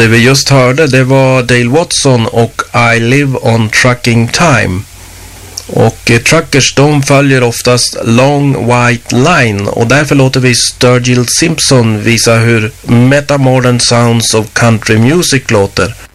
det vi just hörde, det var Dale Watson och I Live on Trucking Time. Och truckers, de följer oftast Long White Line, och därför låter vi Sturgill Simpson visa hur Metamodern Sounds of Country Music låter.